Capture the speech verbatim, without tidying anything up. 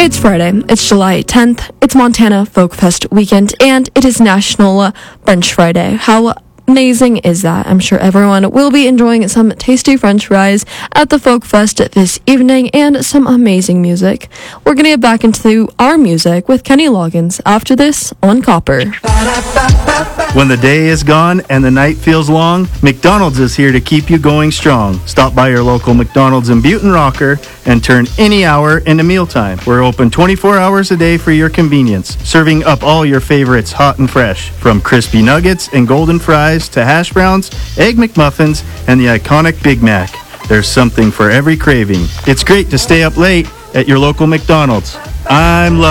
It's Friday, it's July tenth, it's Montana Folk Fest weekend, and it is National French Friday. How amazing is that? I'm sure everyone will be enjoying some tasty French fries at the Folk Fest this evening and some amazing music. We're going to get back into our music with Kenny Loggins after this on Copper. When the day is gone and the night feels long, McDonald's is here to keep you going strong. Stop by your local McDonald's in Butte and Rocker and turn any hour into mealtime. We're open twenty-four hours a day for your convenience, serving up all your favorites hot and fresh, from crispy nuggets and golden fries to hash browns, egg McMuffins, and the iconic Big Mac. There's something for every craving. It's great to stay up late at your local McDonald's. I'm